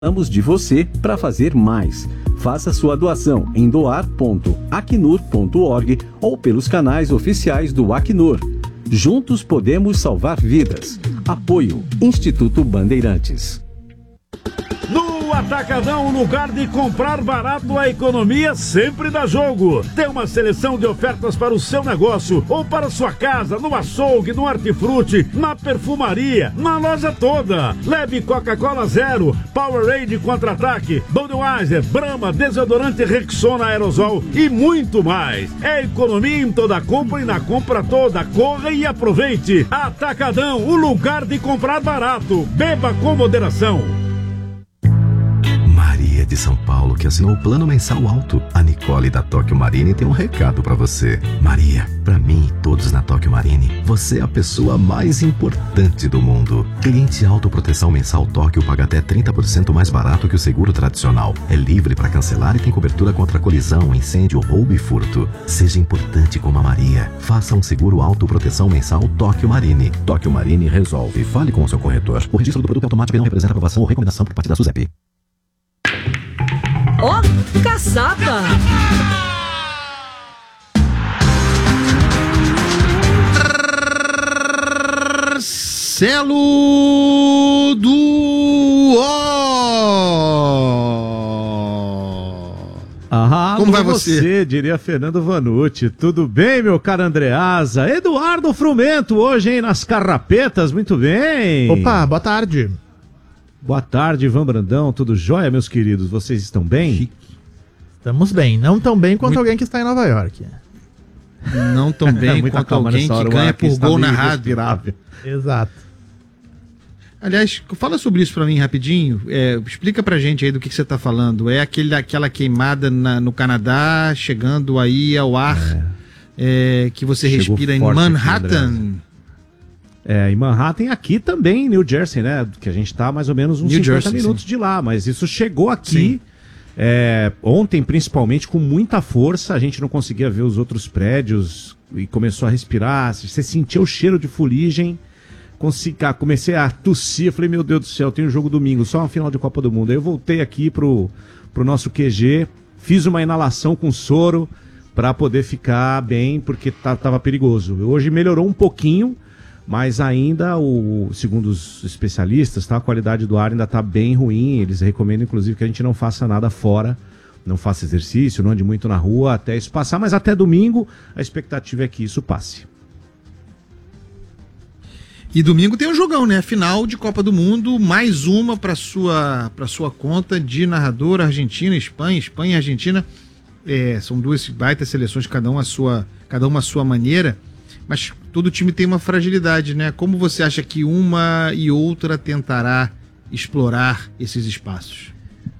Precisamos de você para fazer mais. Faça sua doação em doar.acnur.org ou pelos canais oficiais do Acnur. Juntos podemos salvar vidas. Apoio Instituto Bandeirantes. No Atacadão, lugar de comprar barato, a economia sempre dá jogo. Tem uma seleção de ofertas para o seu negócio ou para sua casa, no açougue, no hortifruti, na perfumaria, na loja toda. Leve Coca-Cola Zero, Powerade Contra-Ataque, Budweiser, Brahma, desodorante Rexona Aerosol e muito mais. É economia em toda compra e na compra toda. Corra e aproveite. Atacadão, o lugar de comprar barato. Beba com moderação. Maria de São Paulo, que assinou o plano mensal alto. A Nicole da Tóquio Marine tem um recado pra você. Maria, pra mim e todos na Tóquio Marine, você é a pessoa mais importante do mundo. Cliente autoproteção mensal Tóquio paga até 30% mais barato que o seguro tradicional. É livre pra cancelar e tem cobertura contra colisão, incêndio, roubo e furto. Seja importante como a Maria. Faça um seguro autoproteção mensal Tóquio Marine. Tóquio Marine resolve. Fale com o seu corretor. O registro do produto automático não representa aprovação ou recomendação por parte da SUSEP. Ó, caçapa! Marcelo do Como vai você? Diria Fernando Vanucci. Tudo bem, meu caro Andreasa? Eduardo Frumento hoje, hein, nas carrapetas, muito bem. Opa, boa tarde. Boa tarde, Ivan Brandão, tudo jóia, meus queridos? Vocês estão bem? Chique. Estamos bem, não tão bem quanto alguém que está em Nova York. Não tão bem quanto alguém que ganha por gol narrado. Exato. Aliás, fala sobre isso pra mim rapidinho. Explica pra gente aí do que você tá falando. É aquela queimada no Canadá, chegando aí ao ar, que você chegou respira em Manhattan. Em Manhattan, aqui também, em New Jersey, né? Que a gente tá mais ou menos uns 50 minutos de lá, mas isso chegou aqui ontem, principalmente, com muita força. A gente não conseguia ver os outros prédios e começou a respirar. Você sentia o cheiro de fuligem. Comecei a tossir, falei, meu Deus do céu, tem um jogo domingo, só uma final de Copa do Mundo. Aí eu voltei aqui pro nosso QG, fiz uma inalação com soro para poder ficar bem, porque tava perigoso. Hoje melhorou um pouquinho, mas ainda, segundo os especialistas, a qualidade do ar ainda está bem ruim. Eles recomendam, inclusive, que a gente não faça nada fora, não faça exercício, não ande muito na rua até isso passar, mas até domingo a expectativa é que isso passe. E domingo tem um jogão, né? Final de Copa do Mundo, mais uma para sua conta de narrador, Argentina, Espanha e Argentina. São duas baitas seleções, cada uma a sua maneira, mas todo time tem uma fragilidade, né? Como você acha que uma e outra tentará explorar esses espaços?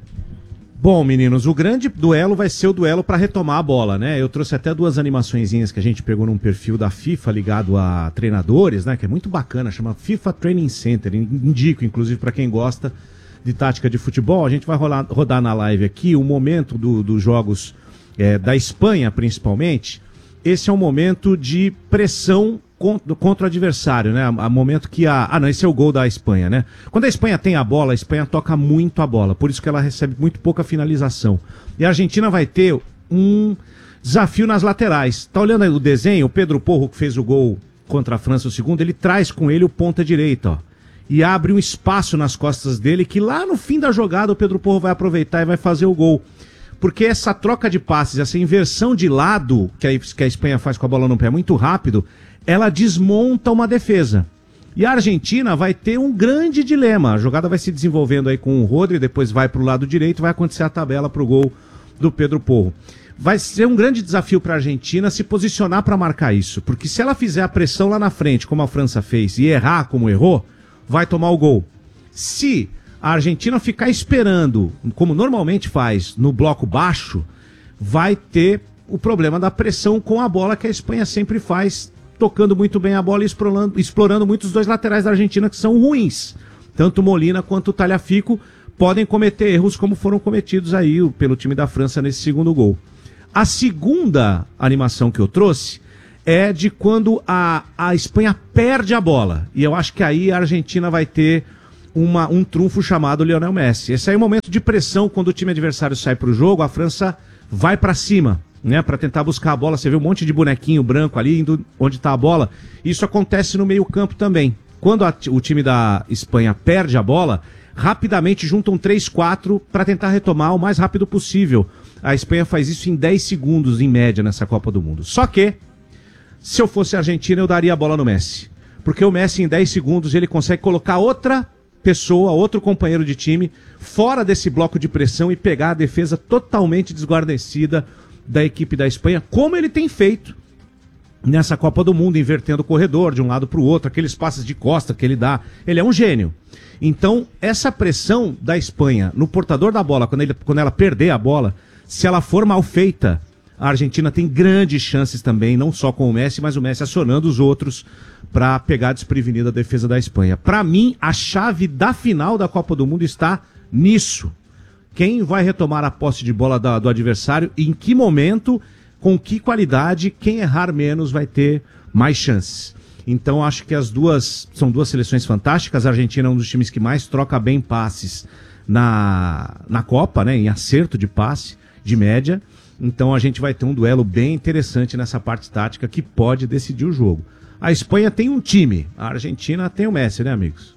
Bom, meninos, o grande duelo vai ser o duelo para retomar a bola, né? Eu trouxe até duas animaçõezinhas que a gente pegou num perfil da FIFA ligado a treinadores, né? Que é muito bacana, chama FIFA Training Center. Indico, inclusive, para quem gosta de tática de futebol. A gente vai rodar na live aqui o momento dos jogos da Espanha, principalmente. Esse é um momento de pressão contra o adversário, né? A momento que esse é o gol da Espanha, né? Quando a Espanha tem a bola, a Espanha toca muito a bola, por isso que ela recebe muito pouca finalização. E a Argentina vai ter um desafio nas laterais. Tá olhando aí o desenho? O Pedro Porro, que fez o gol contra a França, o segundo, ele traz com ele o ponta direita, ó. E abre um espaço nas costas dele que lá no fim da jogada o Pedro Porro vai aproveitar e vai fazer o gol. Porque essa troca de passes, essa inversão de lado que a Espanha faz com a bola no pé muito rápido, ela desmonta uma defesa. E a Argentina vai ter um grande dilema. A jogada vai se desenvolvendo aí com o Rodri, depois vai para o lado direito, vai acontecer a tabela para o gol do Pedro Porro. Vai ser um grande desafio para a Argentina se posicionar para marcar isso. Porque se ela fizer a pressão lá na frente, como a França fez, e errar como errou, vai tomar o gol. Se a Argentina ficar esperando, como normalmente faz, no bloco baixo, vai ter o problema da pressão com a bola que a Espanha sempre faz, tocando muito bem a bola e explorando muito os dois laterais da Argentina, que são ruins. Tanto Molina quanto o Tagliafico podem cometer erros como foram cometidos aí pelo time da França nesse segundo gol. A segunda animação que eu trouxe é de quando a Espanha perde a bola. E eu acho que aí a Argentina vai ter um trunfo chamado Lionel Messi. Esse aí é o momento de pressão, quando o time adversário sai pro jogo, a França vai pra cima, né, para tentar buscar a bola. Você vê um monte de bonequinho branco ali, indo onde tá a bola. Isso acontece no meio-campo também. Quando o time da Espanha perde a bola, rapidamente juntam 3, 4 para tentar retomar o mais rápido possível. A Espanha faz isso em 10 segundos, em média, nessa Copa do Mundo. Só que, se eu fosse a Argentina, eu daria a bola no Messi. Porque o Messi, em 10 segundos, ele consegue colocar outra pessoa, outro companheiro de time, fora desse bloco de pressão e pegar a defesa totalmente desguarnecida da equipe da Espanha, como ele tem feito nessa Copa do Mundo, invertendo o corredor de um lado para o outro, aqueles passes de costa que ele dá. Ele é um gênio. Então, essa pressão da Espanha no portador da bola, quando ela perder a bola, se ela for mal feita, a Argentina tem grandes chances também, não só com o Messi, mas o Messi acionando os outros para pegar desprevenida a defesa da Espanha. Para mim, a chave da final da Copa do Mundo está nisso. Quem vai retomar a posse de bola do adversário, em que momento, com que qualidade, quem errar menos vai ter mais chances. Então acho que são duas seleções fantásticas. A Argentina é um dos times que mais troca bem passes na Copa, né, em acerto de passe, de média. Então a gente vai ter um duelo bem interessante nessa parte tática que pode decidir o jogo. A Espanha tem um time, a Argentina tem o Messi, né, amigos?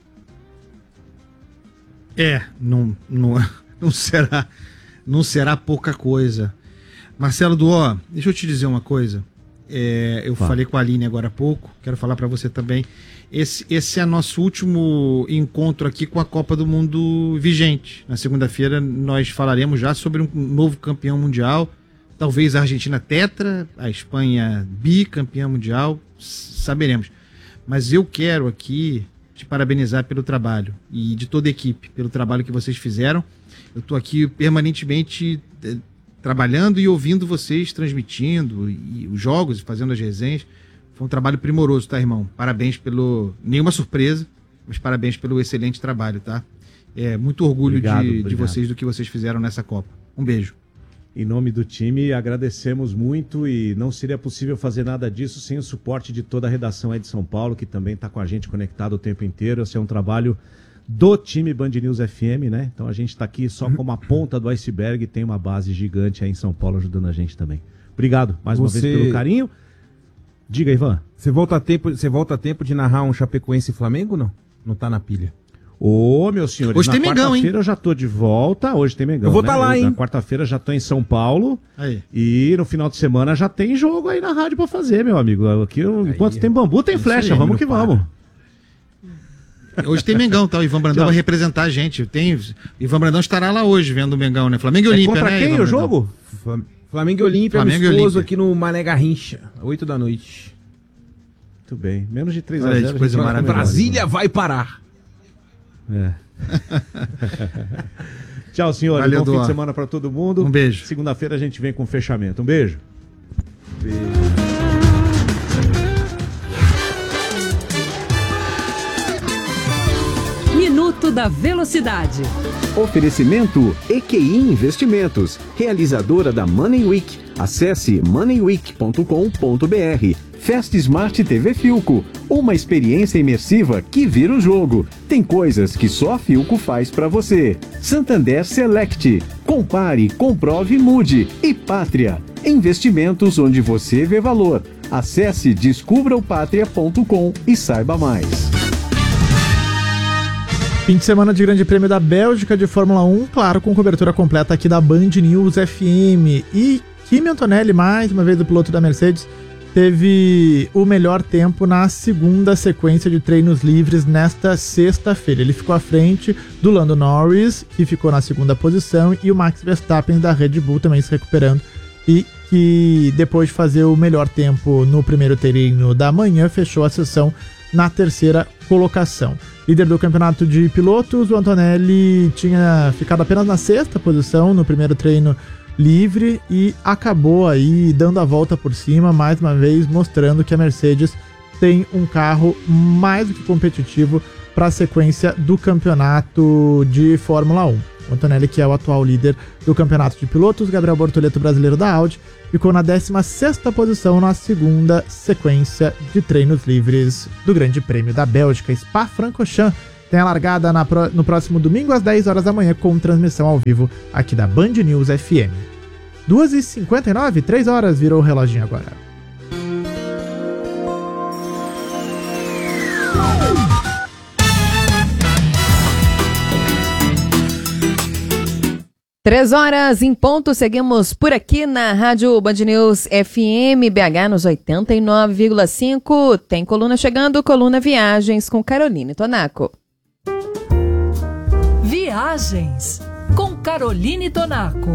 Não será pouca coisa. Marcelo Duó, deixa eu te dizer uma coisa. Eu falei com a Aline agora há pouco, quero falar para você também. Esse é nosso último encontro aqui com a Copa do Mundo vigente. Na segunda-feira nós falaremos já sobre um novo campeão mundial. Talvez a Argentina tetra, a Espanha bicampeã mundial, saberemos. Mas eu quero aqui te parabenizar pelo trabalho e de toda a equipe, pelo trabalho que vocês fizeram. Eu estou aqui permanentemente trabalhando e ouvindo vocês transmitindo e os jogos, fazendo as resenhas. Foi um trabalho primoroso, tá, irmão? Parabéns nenhuma surpresa, mas parabéns pelo excelente trabalho, tá? Muito orgulho de vocês, do que vocês fizeram nessa Copa. Um beijo. Em nome do time, agradecemos muito e não seria possível fazer nada disso sem o suporte de toda a redação aí de São Paulo, que também está com a gente conectado o tempo inteiro. Esse é um trabalho do time Band News FM, né? Então a gente está aqui só como a ponta do iceberg, tem uma base gigante aí em São Paulo ajudando a gente também. Obrigado mais uma vez pelo carinho. Diga, Ivan. Você volta a tempo de narrar um Chapecoense e Flamengo, não? Não tá na pilha. Ô, meu senhor, hoje tem Mengão, hein? Quarta-feira eu já tô de volta. Hoje tem Mengão. Eu vou estar lá, hein? Na quarta-feira já tô em São Paulo. Aí. E no final de semana já tem jogo aí na rádio pra fazer, meu amigo. Aqui, enquanto tem bambu, tem flecha. Vamos que vamos. Hoje tem Mengão, tá? O Ivan Brandão vai representar a gente. Ivan Brandão estará lá hoje vendo o Mengão, né? Flamengo e Olímpia, contra né? Quem o jogo? Flamengo e Olímpia, amistoso aqui no Mané Garrincha, 8 da noite. Muito bem. Menos de 3-0. Coisa maravilhosa. Brasília vai parar. Tchau, senhores. Valeu, bom fim de semana pra todo mundo. Um beijo. Segunda-feira a gente vem com fechamento. Um beijo. Minuto da Velocidade. Oferecimento EQI Investimentos, realizadora da Money Week. Acesse moneyweek.com.br. Fast Smart TV Philco, uma experiência imersiva que vira o jogo. Tem coisas que só a Philco faz pra você. Santander Select, compare, comprove, mude. E Pátria, investimentos onde você vê valor. Acesse descubraopatria.com e saiba mais. Fim de semana de Grande Prêmio da Bélgica de Fórmula 1, claro, com cobertura completa aqui da Band News FM. E Kimi Antonelli, mais uma vez o piloto da Mercedes, teve o melhor tempo na segunda sequência de treinos livres nesta sexta-feira. Ele ficou à frente do Lando Norris, que ficou na segunda posição, e o Max Verstappen da Red Bull também se recuperando, e que depois de fazer o melhor tempo no primeiro treino da manhã, fechou a sessão na terceira colocação. Líder do campeonato de pilotos, o Antonelli tinha ficado apenas na sexta posição no primeiro treino livre e acabou aí dando a volta por cima, mais uma vez mostrando que a Mercedes tem um carro mais do que competitivo para a sequência do campeonato de Fórmula 1. O Antonelli, que é o atual líder do campeonato de pilotos, Gabriel Bortoleto, brasileiro da Audi, ficou na 16ª posição na segunda sequência de treinos livres do Grande Prêmio da Bélgica. Spa-Francorchamps Tem a largada no próximo domingo às 10 horas da manhã com transmissão ao vivo aqui da Band News FM. 2h59, 3 horas virou o reloginho agora. Três horas em ponto, seguimos por aqui na Rádio Band News FM BH nos 89,5. Tem coluna chegando, coluna Viagens com Caroline Tonaco. Viagens com Caroline Tonaco.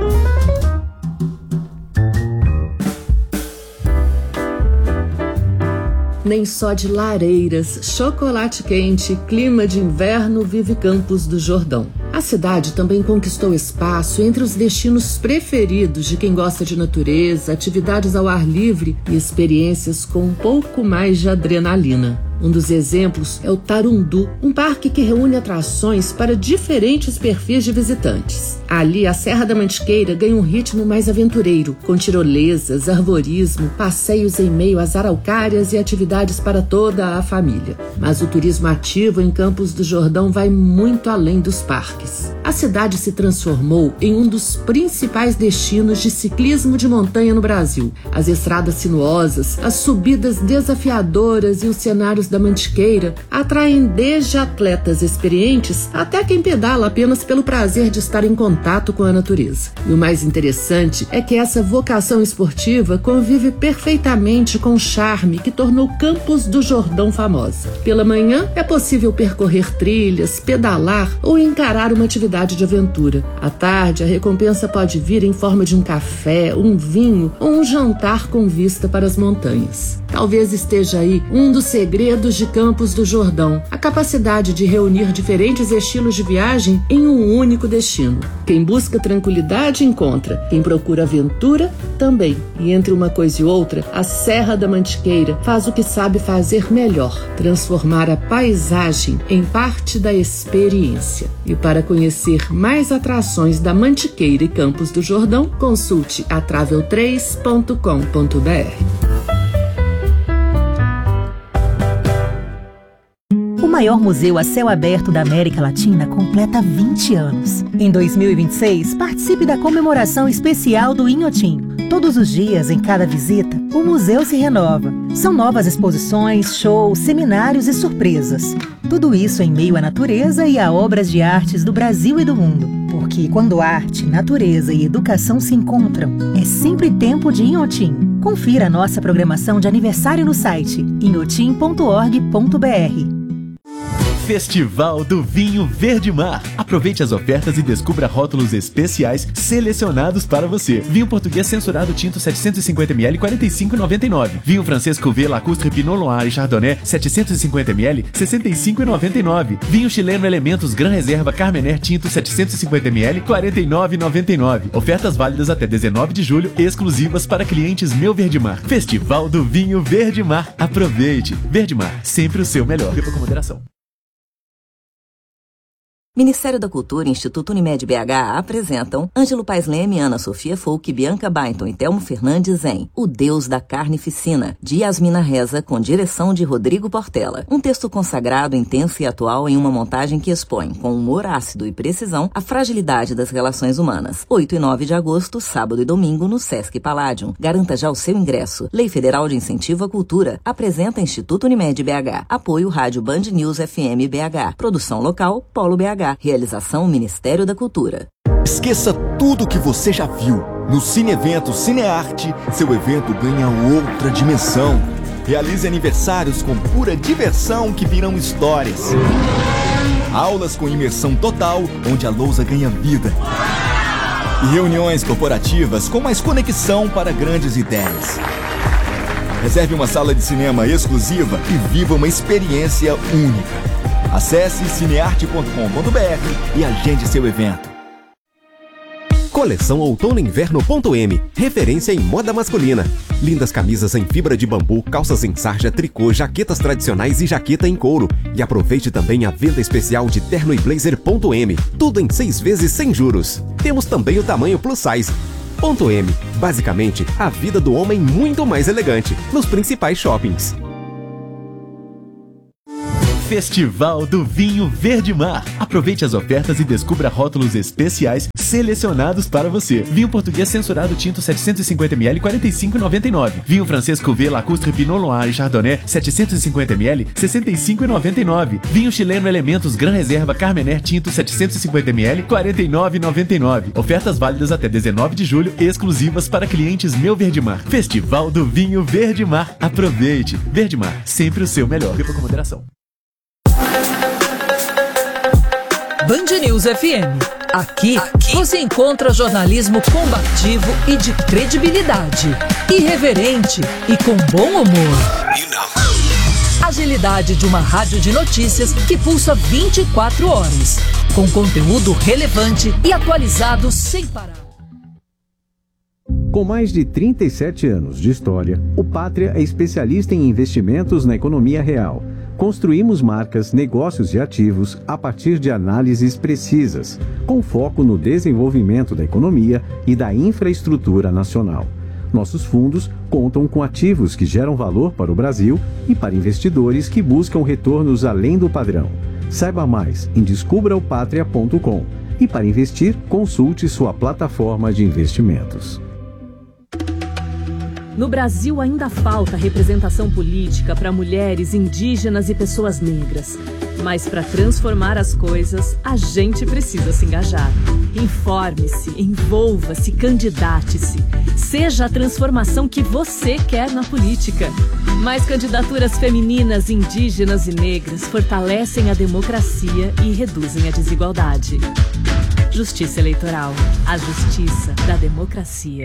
Nem só de lareiras, chocolate quente, clima de inverno vive Campos do Jordão. A cidade também conquistou espaço entre os destinos preferidos de quem gosta de natureza, atividades ao ar livre e experiências com um pouco mais de adrenalina. Um dos exemplos é o Tarundu, um parque que reúne atrações para diferentes perfis de visitantes. Ali, a Serra da Mantiqueira ganha um ritmo mais aventureiro, com tirolesas, arvorismo, passeios em meio às araucárias e atividades para toda a família. Mas o turismo ativo em Campos do Jordão vai muito além dos parques. A cidade se transformou em um dos principais destinos de ciclismo de montanha no Brasil. As estradas sinuosas, as subidas desafiadoras e os cenários da Mantiqueira atraem desde atletas experientes até quem pedala apenas pelo prazer de estar em contato com a natureza. E o mais interessante é que essa vocação esportiva convive perfeitamente com o charme que tornou Campos do Jordão famosa. Pela manhã é possível percorrer trilhas, pedalar ou encarar uma atividade de aventura. À tarde, a recompensa pode vir em forma de um café, um vinho ou um jantar com vista para as montanhas. Talvez esteja aí um dos segredos de Campos do Jordão, a capacidade de reunir diferentes estilos de viagem em um único destino. Quem busca tranquilidade encontra, quem procura aventura também. E entre uma coisa e outra, a Serra da Mantiqueira faz o que sabe fazer melhor, transformar a paisagem em parte da experiência. E para conhecer mais atrações da Mantiqueira e Campos do Jordão, consulte a travel3.com.br. O maior museu a céu aberto da América Latina completa 20 anos. Em 2026, participe da comemoração especial do Inhotim. Todos os dias, em cada visita, o museu se renova. São novas exposições, shows, seminários e surpresas. Tudo isso em meio à natureza e a obras de artes do Brasil e do mundo. Porque quando arte, natureza e educação se encontram, é sempre tempo de Inhotim. Confira a nossa programação de aniversário no site inhotim.org.br. Festival do Vinho Verde Mar. Aproveite as ofertas e descubra rótulos especiais selecionados para você. Vinho português censurado tinto 750ml, R$ 45,99. Vinho francês Cuvée, Lacustre, Pinot Noir e Chardonnay 750ml, R$ 65,99. Vinho chileno Elementos Gran Reserva Carmener tinto 750ml, R$ 49,99. Ofertas válidas até 19 de julho, exclusivas para clientes Meu Verde Mar. Festival do Vinho Verde Mar. Aproveite. Verde Mar, sempre o seu melhor. Beba com moderação. Ministério da Cultura e Instituto Unimed BH apresentam Ângelo Paes Leme, Ana Sofia Folk, Bianca Bainton e Telmo Fernandes em O Deus da Carnificina, de Yasmina Reza, com direção de Rodrigo Portela. Um texto consagrado, intenso e atual em uma montagem que expõe, com humor ácido e precisão, a fragilidade das relações humanas. 8 e 9 de agosto, sábado e domingo, no Sesc Palladium. Garanta já o seu ingresso. Lei Federal de Incentivo à Cultura. Apresenta Instituto Unimed BH. Apoio Rádio Band News FM BH. Produção local, Polo BH. Realização Ministério da Cultura. Esqueça tudo que você já viu. No Cine Evento Cinearte, seu evento ganha outra dimensão. Realize aniversários com pura diversão que viram histórias. Aulas com imersão total, onde a lousa ganha vida. E reuniões corporativas com mais conexão para grandes ideias. Reserve uma sala de cinema exclusiva e viva uma experiência única. Acesse cinearte.com.br e agende seu evento. Coleção Outono-Inverno.m, referência em moda masculina. Lindas camisas em fibra de bambu, calças em sarja, tricô, jaquetas tradicionais e jaqueta em couro. E aproveite também a venda especial de terno e blazer.m. Tudo em 6 vezes sem juros. Temos também o tamanho plus size. .m, basicamente, a vida do homem muito mais elegante, nos principais shoppings. Festival do Vinho Verde Mar. Aproveite as ofertas e descubra rótulos especiais selecionados para você. Vinho português censurado tinto 750ml, 45,99. Vinho francês Cuvée, Lacustre, Pinot Noir e Chardonnay 750ml, 65,99. Vinho chileno Elementos Gran Reserva Carmener tinto 750ml, 49,99. Ofertas válidas até 19 de julho, exclusivas para clientes Meu Verde Mar. Festival do Vinho Verde Mar. Aproveite. Verde Mar, sempre o seu melhor. Beba com moderação. Band News FM. Aqui você encontra jornalismo combativo e de credibilidade. Irreverente e com bom humor. Agilidade de uma rádio de notícias que pulsa 24 horas. Com conteúdo relevante e atualizado sem parar. Com mais de 37 anos de história, o Pátria é especialista em investimentos na economia real. Construímos marcas, negócios e ativos a partir de análises precisas, com foco no desenvolvimento da economia e da infraestrutura nacional. Nossos fundos contam com ativos que geram valor para o Brasil e para investidores que buscam retornos além do padrão. Saiba mais em descubraopatria.com e para investir, consulte sua plataforma de investimentos. No Brasil ainda falta representação política para mulheres, indígenas e pessoas negras. Mas para transformar as coisas, a gente precisa se engajar. Informe-se, envolva-se, candidate-se. Seja a transformação que você quer na política. Mais candidaturas femininas, indígenas e negras fortalecem a democracia e reduzem a desigualdade. Justiça Eleitoral. A justiça da democracia.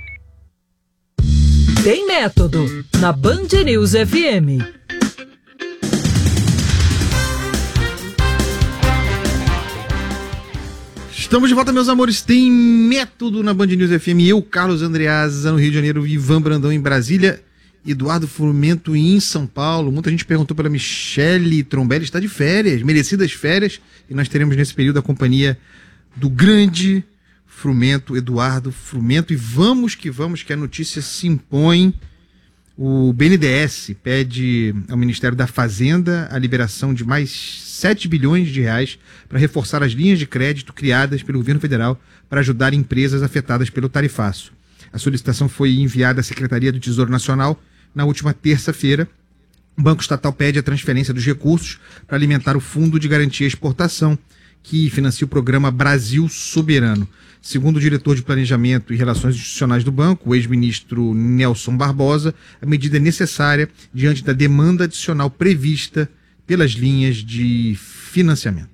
Tem método na Band News FM. Estamos de volta, meus amores. Tem método na Band News FM. Eu, Carlos Andreasa, no Rio de Janeiro, Ivan Brandão em Brasília, Eduardo Frumento em São Paulo. Muita gente perguntou pela Michele Trombelli, está de férias, merecidas férias, e nós teremos nesse período a companhia do grande Frumento, Eduardo Frumento, e vamos que a notícia se impõe. O BNDES pede ao Ministério da Fazenda a liberação de mais 7 bilhões de reais para reforçar as linhas de crédito criadas pelo governo federal para ajudar empresas afetadas pelo tarifaço. A solicitação foi enviada à Secretaria do Tesouro Nacional na última terça-feira. O Banco Estatal pede a transferência dos recursos para alimentar o Fundo de Garantia à Exportação, que financia o programa Brasil Soberano. Segundo o diretor de Planejamento e Relações Institucionais do banco, o ex-ministro Nelson Barbosa, a medida é necessária diante da demanda adicional prevista pelas linhas de financiamento.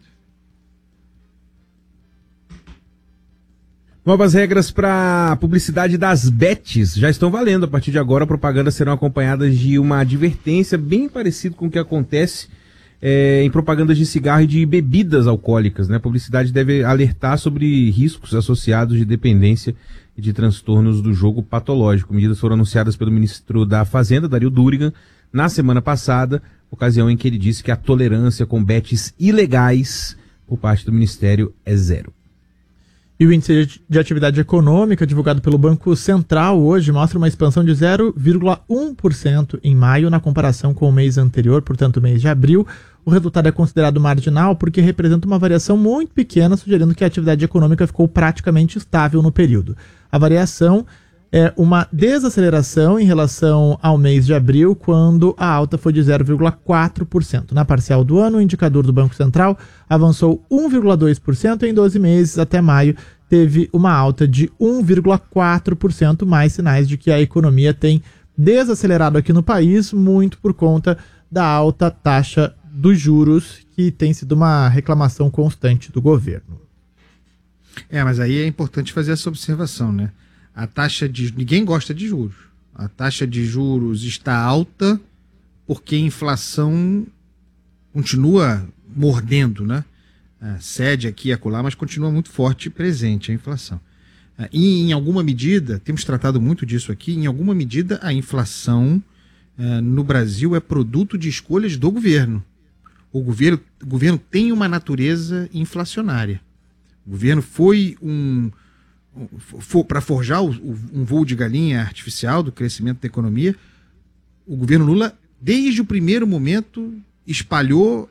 Novas regras para publicidade das bets já estão valendo. A partir de agora, propagandas serão acompanhadas de uma advertência bem parecida com o que acontece em propagandas de cigarro e de bebidas alcoólicas, né? A publicidade deve alertar sobre riscos associados de dependência e de transtornos do jogo patológico. Medidas foram anunciadas pelo ministro da Fazenda, Dario Durigan, na semana passada, ocasião em que ele disse que a tolerância com bets ilegais por parte do Ministério é zero. E o índice de atividade econômica divulgado pelo Banco Central hoje mostra uma expansão de 0,1% em maio na comparação com o mês anterior, portanto, o mês de abril. O resultado é considerado marginal porque representa uma variação muito pequena, sugerindo que a atividade econômica ficou praticamente estável no período. A variação é uma desaceleração em relação ao mês de abril, quando a alta foi de 0,4%. Na parcial do ano, o indicador do Banco Central avançou 1,2% em 12 meses. Até maio teve uma alta de 1,4%, mais sinais de que a economia tem desacelerado aqui no país, muito por conta da alta taxa dos juros, que tem sido uma reclamação constante do governo. Mas aí é importante fazer essa observação, né? A taxa de... Ninguém gosta de juros. A taxa de juros está alta porque a inflação continua mordendo, né? Cede aqui e acolá, mas continua muito forte e presente a inflação. E em alguma medida, temos tratado muito disso aqui, em alguma medida a inflação no Brasil é produto de escolhas do governo. O governo tem uma natureza inflacionária. O governo foi para forjar um voo de galinha artificial do crescimento da economia. O governo Lula, desde o primeiro momento, espalhou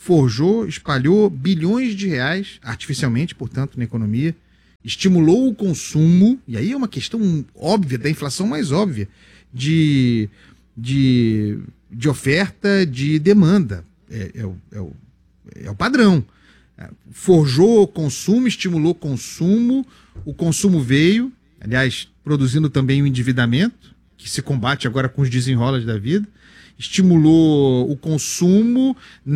forjou, espalhou bilhões de reais, artificialmente, portanto, na economia, estimulou o consumo, e aí é uma questão óbvia, da inflação mais óbvia, de oferta, de demanda. É o padrão. Forjou o consumo, estimulou o consumo veio, aliás, produzindo também o endividamento, que se combate agora com os desenrolas da vida, estimulou o consumo,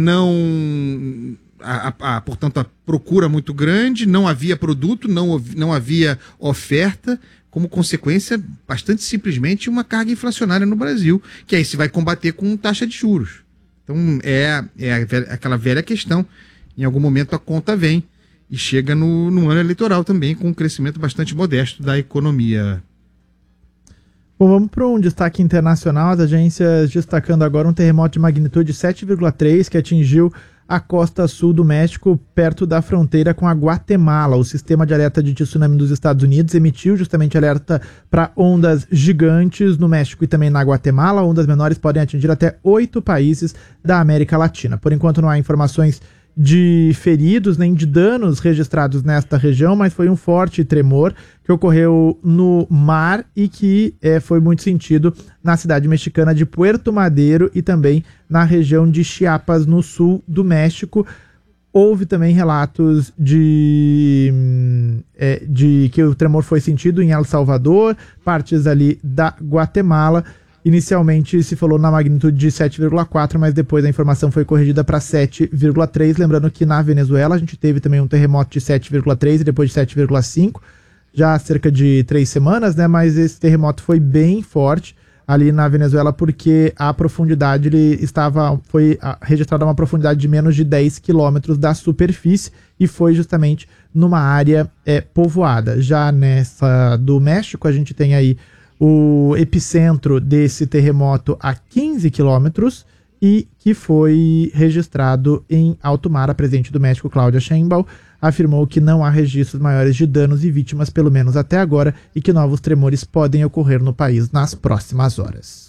portanto, a procura muito grande, não havia produto, não havia oferta, como consequência, bastante simplesmente, uma carga inflacionária no Brasil, que aí se vai combater com taxa de juros. Então, aquela velha questão. Em algum momento a conta vem e chega no ano eleitoral também, com um crescimento bastante modesto da economia. Bom, vamos para um destaque internacional. As agências destacando agora um terremoto de magnitude 7,3 que atingiu a costa sul do México, perto da fronteira com a Guatemala. O sistema de alerta de tsunami dos Estados Unidos emitiu justamente alerta para ondas gigantes no México e também na Guatemala. Ondas menores podem atingir até 8 países da América Latina. Por enquanto não há informações de feridos nem de danos registrados nesta região, mas foi um forte tremor que ocorreu no mar e que foi muito sentido na cidade mexicana de Puerto Madero e também na região de Chiapas, no sul do México. Houve também relatos de que o tremor foi sentido em El Salvador, partes ali da Guatemala. Inicialmente se falou na magnitude de 7,4, mas depois a informação foi corrigida para 7,3. Lembrando que na Venezuela a gente teve também um terremoto de 7,3 e depois de 7,5, já há cerca de 3 semanas, né? Mas esse terremoto foi bem forte ali na Venezuela porque a profundidade foi registrada uma profundidade de menos de 10 quilômetros da superfície e foi justamente numa área povoada. Já nessa do México a gente tem aí o epicentro desse terremoto a 15 quilômetros e que foi registrado em alto mar. A presidente do México, Claudia Sheinbaum, afirmou que não há registros maiores de danos e vítimas, pelo menos até agora, e que novos tremores podem ocorrer no país nas próximas horas.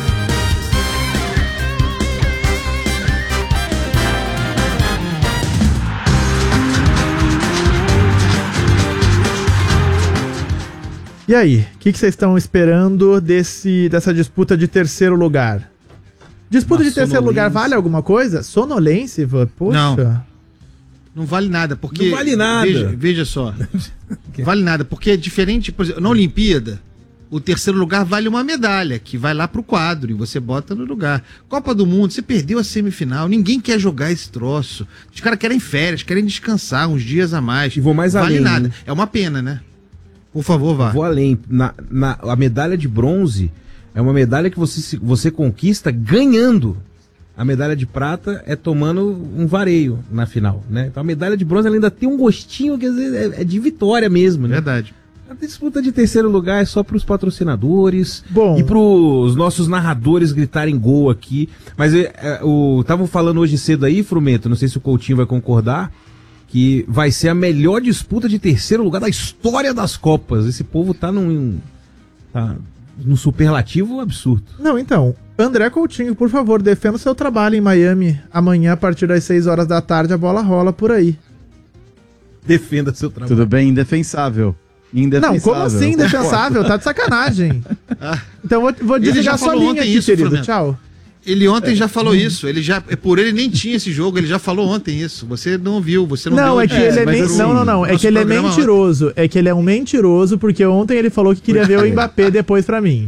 E aí, o que vocês estão esperando dessa disputa de terceiro lugar? Disputa de terceiro lugar vale alguma coisa? Sonolência, poxa. Não vale nada, porque... Não vale nada. Veja só. Não vale nada, porque é diferente, por exemplo, na Olimpíada, o terceiro lugar vale uma medalha, que vai lá pro quadro e você bota no lugar. Copa do Mundo, você perdeu a semifinal, ninguém quer jogar esse troço. Os caras querem férias, querem descansar uns dias a mais. E vou mais além. Vale nada. Né? É uma pena, né? Por favor, vá. Vou além. A medalha de bronze é uma medalha que você conquista ganhando. A medalha de prata é tomando um vareio na final, né? Então a medalha de bronze ela ainda tem um gostinho, quer dizer, é de vitória mesmo, né? Verdade. A disputa de terceiro lugar é só para os patrocinadores e para os nossos narradores gritarem gol aqui. Mas estavam falando hoje cedo aí, Frumento, não sei se o Coutinho vai concordar, que vai ser a melhor disputa de terceiro lugar da história das Copas. Esse povo tá num superlativo absurdo. Não, então, André Coutinho, por favor, defenda o seu trabalho em Miami. Amanhã, a partir das 6 horas da tarde, a bola rola por aí. Defenda seu trabalho. Tudo bem, indefensável. Não, como assim indefensável? Tá de sacanagem. Então vou desligar sua linha aqui, querido. Flamengo. Tchau. Ele ontem já falou isso. Por ele nem tinha esse jogo, ele já falou ontem isso. Você não viu, você não viu. É que ele é que ele é mentiroso. Ontem. É que ele é um mentiroso, porque ontem ele falou que queria ver o Mbappé depois pra mim.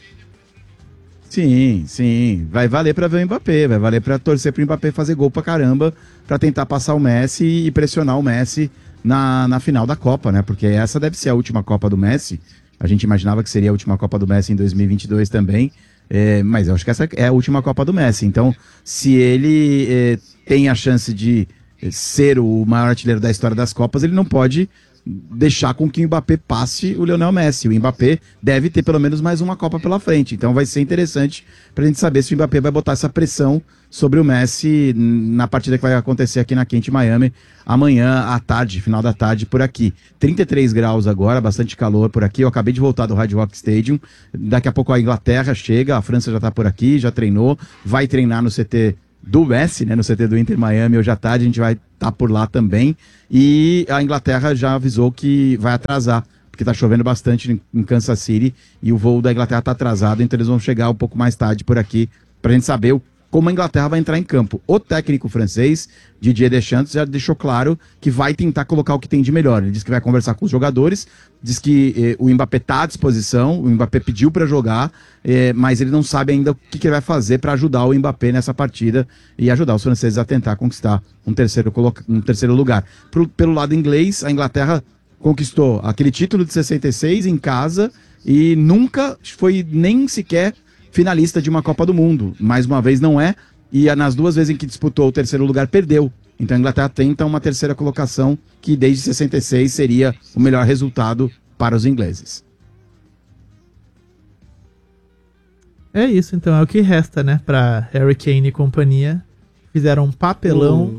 Sim. Vai valer pra ver o Mbappé, vai valer pra torcer pro Mbappé fazer gol pra caramba, pra tentar passar o Messi e pressionar o Messi na final da Copa, né? Porque essa deve ser a última Copa do Messi. A gente imaginava que seria a última Copa do Messi em 2022 também. Mas eu acho que essa é a última Copa do Messi. Então, se ele tem a chance de ser o maior artilheiro da história das Copas, ele não pode deixar com que o Mbappé passe o Lionel Messi. O Mbappé deve ter pelo menos mais uma Copa pela frente. Então vai ser interessante pra gente saber se o Mbappé vai botar essa pressão sobre o Messi na partida que vai acontecer aqui na Quente Miami amanhã à tarde, final da tarde por aqui. 33 graus agora, bastante calor por aqui. Eu acabei de voltar do Hard Rock Stadium. Daqui a pouco a Inglaterra chega, a França já tá por aqui, já treinou, vai treinar no CT do Messi, né, no CT do Inter Miami hoje à tarde, a gente vai estar por lá também, e a Inglaterra já avisou que vai atrasar, porque tá chovendo bastante em Kansas City, e o voo da Inglaterra tá atrasado, então eles vão chegar um pouco mais tarde por aqui, pra gente saber como a Inglaterra vai entrar em campo. O técnico francês, Didier Deschamps, já deixou claro que vai tentar colocar o que tem de melhor. Ele disse que vai conversar com os jogadores, diz que o Mbappé está à disposição, o Mbappé pediu para jogar, mas ele não sabe ainda o que ele vai fazer para ajudar o Mbappé nessa partida e ajudar os franceses a tentar conquistar um terceiro lugar. Pelo lado inglês, a Inglaterra conquistou aquele título de 66 em casa e nunca foi nem sequer finalista de uma Copa do Mundo. Mais uma vez não é, e nas 2 vezes em que disputou o terceiro lugar, perdeu. Então a Inglaterra tenta uma terceira colocação, que desde 66 seria o melhor resultado para os ingleses. É isso, então, é o que resta, né, para Harry Kane e companhia. Fizeram um papelão.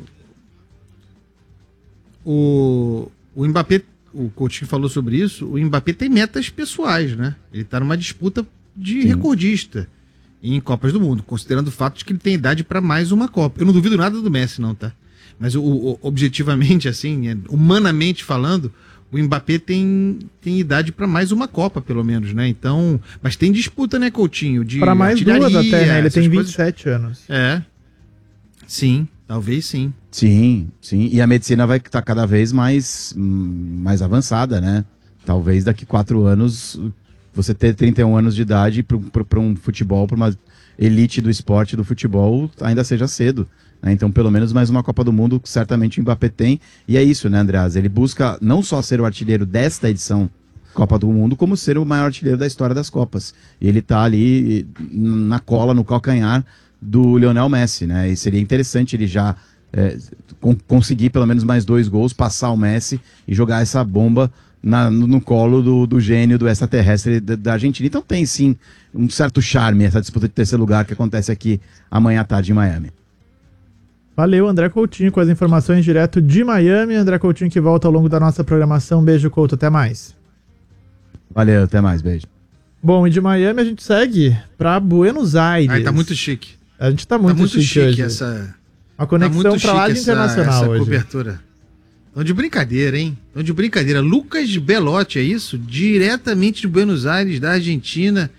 O Mbappé, o Coutinho falou sobre isso, o Mbappé tem metas pessoais, né? Ele tá numa disputa de recordista em Copas do Mundo, considerando o fato de que ele tem idade para mais uma Copa. Eu não duvido nada do Messi, não, tá? Mas objetivamente, assim, humanamente falando, o Mbappé tem idade para mais uma Copa, pelo menos, né? Então, mas tem disputa, né, Coutinho? Para mais 2 até, né? Ele tem 27 anos. É. Sim, talvez sim. Sim. E a medicina vai estar cada vez mais avançada, né? Talvez daqui 4 anos você ter 31 anos de idade para um futebol, para uma elite do esporte do futebol, ainda seja cedo. Né? Então, pelo menos mais uma Copa do Mundo, certamente o Mbappé tem. E é isso, né, Andreas? Ele busca não só ser o artilheiro desta edição Copa do Mundo, como ser o maior artilheiro da história das Copas. E ele tá ali na cola, no calcanhar do Lionel Messi, né? E seria interessante ele já conseguir pelo menos mais 2 gols, passar o Messi e jogar essa bomba no colo do gênio, do extraterrestre da Argentina. Então tem sim um certo charme essa disputa de terceiro lugar que acontece aqui amanhã à tarde em Miami. Valeu, André Coutinho, com as informações direto de Miami. André Coutinho que volta ao longo da nossa programação. Beijo, Couto, até mais. Valeu, até mais, beijo. Bom, e de Miami a gente segue para Buenos Aires. Ai, tá muito chique. A gente tá muito chique hoje. A conexão para lá de internacional essa hoje. Cobertura. Estão de brincadeira, hein? Estão de brincadeira. Lucas Belotti, é isso? Diretamente de Buenos Aires, da Argentina.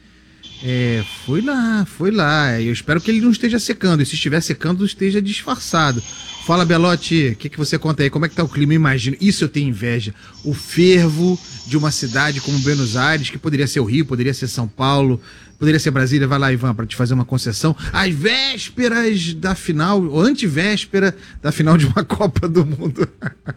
Foi lá. Eu espero que ele não esteja secando. E se estiver secando, esteja disfarçado. Fala, Belotti, o que você conta aí? Como é que tá o clima? Eu imagino. Isso eu tenho inveja. O fervo de uma cidade como Buenos Aires, que poderia ser o Rio, poderia ser São Paulo, poderia ser Brasília. Vai lá, Ivan, para te fazer uma concessão. Às vésperas da final, ou antivéspera da final de uma Copa do Mundo.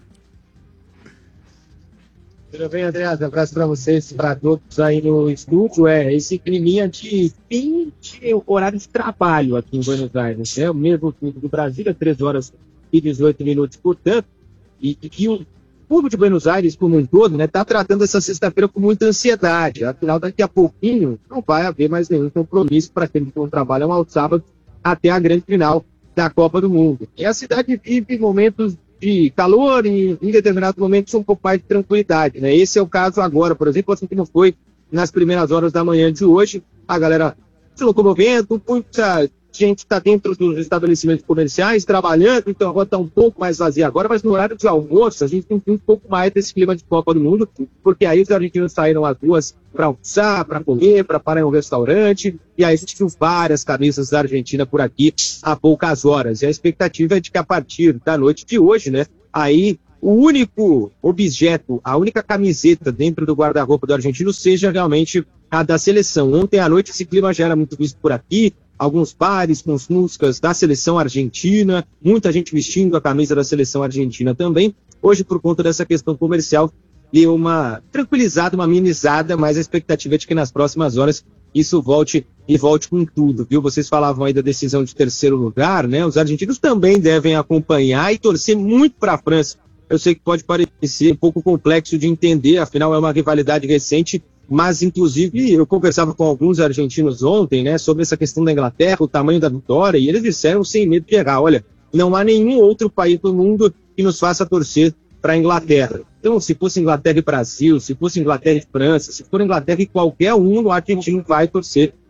Tudo bem, André? Um abraço para vocês, para todos aí no estúdio. Esse climinha de fim de horário de trabalho aqui em Buenos Aires. O mesmo tempo do Brasília, 3 horas e 18 minutos, portanto. E que o público de Buenos Aires, como um todo, né, está tratando essa sexta-feira com muita ansiedade. Afinal, daqui a pouquinho não vai haver mais nenhum compromisso para aqueles que não trabalham ao sábado até a grande final da Copa do Mundo. E a cidade vive momentos de calor e em determinados momentos um pouco mais de tranquilidade, né? Esse é o caso agora, por exemplo, assim que não foi nas primeiras horas da manhã de hoje, a galera se locomovendo, muita gente está dentro dos estabelecimentos comerciais trabalhando, então a rua está um pouco mais vazia agora, mas no horário de almoço a gente tem um pouco mais desse clima de Copa do Mundo, porque aí os argentinos saíram às ruas para almoçar, para comer, para parar em um restaurante, e aí a gente viu várias camisas da Argentina por aqui há poucas horas. E a expectativa é de que a partir da noite de hoje, né, aí o único objeto, a única camiseta dentro do guarda-roupa do argentino seja realmente a da seleção. Ontem à noite esse clima já era muito visto por aqui, alguns bares com músicas da seleção argentina, muita gente vestindo a camisa da seleção argentina também. Hoje, por conta dessa questão comercial, deu uma tranquilizada, uma amenizada, mas a expectativa é de que nas próximas horas isso volte com tudo, viu? Vocês falavam aí da decisão de terceiro lugar, né? Os argentinos também devem acompanhar e torcer muito para a França. Eu sei que pode parecer um pouco complexo de entender, afinal é uma rivalidade recente, mas inclusive eu conversava com alguns argentinos ontem, né, sobre essa questão da Inglaterra, o tamanho da vitória, e eles disseram sem medo de errar, olha, não há nenhum outro país do mundo que nos faça torcer para a Inglaterra. Então, se fosse Inglaterra e Brasil, se fosse Inglaterra e França, se for Inglaterra e qualquer um, o argentino vai torcer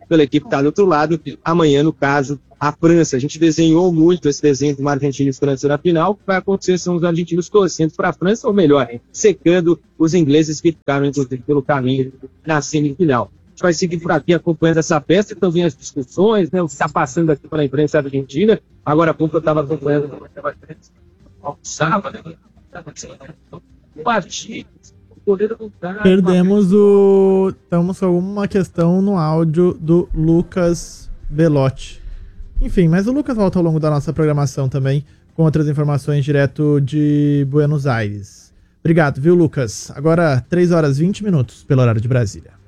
pela equipe que está do outro lado. Amanhã, no caso, a França. A gente desenhou muito esse desenho de uma Argentina e França na final. O que vai acontecer são os argentinos torcendo para a França, ou melhor, secando os ingleses que ficaram, inclusive, pelo caminho na semifinal. A gente vai seguir por aqui acompanhando essa festa, também as discussões, né, o que está passando aqui pela imprensa argentina. Agora há pouco eu estava acompanhando o sábado, né? Perdemos o... Estamos com alguma questão no áudio do Lucas Belotti. Enfim, mas o Lucas volta ao longo da nossa programação também, com outras informações direto de Buenos Aires. Obrigado, viu, Lucas? Agora, 3 horas e 20 minutos, pelo horário de Brasília.